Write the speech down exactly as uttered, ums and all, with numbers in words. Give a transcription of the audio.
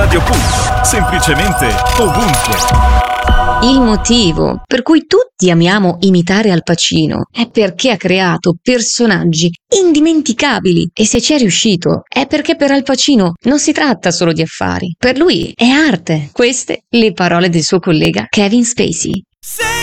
Radio Punto, semplicemente ovunque. Il motivo per cui tutti amiamo imitare Al Pacino è perché ha creato personaggi indimenticabili, e se ci è riuscito è perché per Al Pacino non si tratta solo di affari, per lui è arte. Queste le parole del suo collega Kevin Spacey.